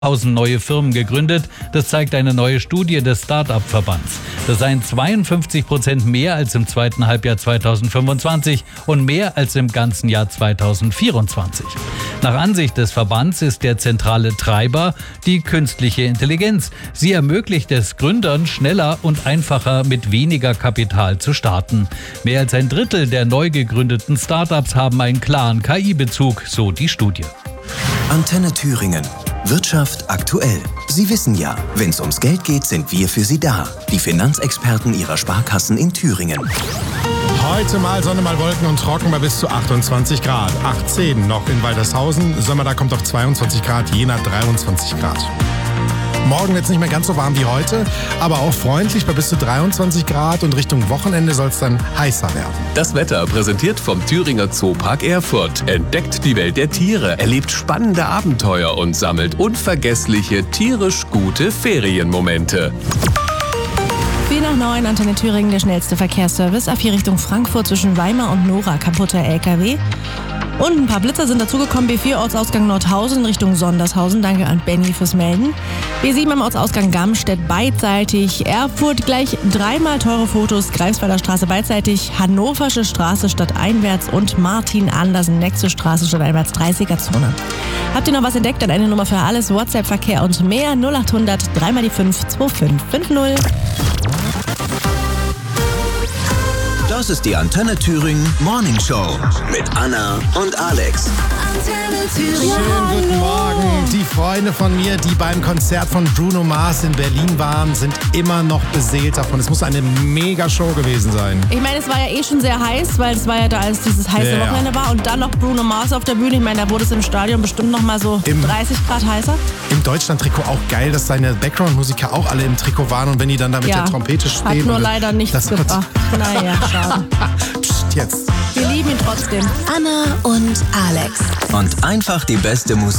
1000 neue Firmen gegründet. Das zeigt eine neue Studie des Start-up-Verbands. Das seien 52% mehr als im zweiten Halbjahr 2025 und mehr als im ganzen Jahr 2024. Nach Ansicht des Verbands ist der zentrale Treiber die künstliche Intelligenz. Sie ermöglicht es Gründern, schneller und einfacher mit weniger Kapital zu starten. Mehr als ein Drittel der neu gegründeten Start-ups haben einen klaren KI-Bezug, so die Studie. Antenne Thüringen. Wirtschaft aktuell. Sie wissen ja, wenn es ums Geld geht, sind wir für Sie da. Die Finanzexperten Ihrer Sparkassen in Thüringen. Heute mal Sonne, mal Wolken und trocken bei bis zu 28 Grad. 18 noch in Waltershausen. Sommer, da kommt auf 22 Grad, Jena 23 Grad. Morgen wird es nicht mehr ganz so warm wie heute, aber auch freundlich bei bis zu 23 Grad und Richtung Wochenende soll es dann heißer werden. Das Wetter präsentiert vom Thüringer Zoopark Erfurt. Entdeckt die Welt der Tiere, erlebt spannende Abenteuer und sammelt unvergessliche, tierisch gute Ferienmomente. 8:45, Antenne Thüringen, der schnellste Verkehrsservice. A4 Richtung Frankfurt zwischen Weimar und Nora, kaputter LKW. Und ein paar Blitzer sind dazugekommen. B4 Ortsausgang Nordhausen Richtung Sondershausen. Danke an Benny fürs Melden. B7 am Ortsausgang Gamstedt beidseitig. Erfurt gleich dreimal teure Fotos. Greifswalder Straße beidseitig. Hannoversche Straße stadteinwärts und Martin Andersen Nexo Straße stadteinwärts 30er-Zone. Habt ihr noch was entdeckt? Dann eine Nummer für alles. WhatsApp-Verkehr und mehr 0800 3 mal die 5 2550. Das ist die Antenne Thüringen Morning Show mit Anna und Alex. Antenne Thüringen. Schönen guten Morgen. Die Freunde von mir, die beim Konzert von Bruno Mars in Berlin waren, sind immer noch beseelt davon. Es muss eine Mega-Show gewesen sein. Ich meine, es war ja schon sehr heiß, weil es war ja da, als dieses heiße Wochenende war. Und dann noch Bruno Mars auf der Bühne. Ich meine, da wurde es im Stadion bestimmt noch mal so 30 Grad heißer. Im Deutschland-Trikot auch geil, dass seine Background-Musiker auch alle im Trikot waren. Und wenn die dann da mit der Trompete stehen. Hat nur leider nichts gebracht. Naja, schade. Psst, jetzt. Wir lieben ihn trotzdem. Anna und Alex. Und einfach die beste Musik.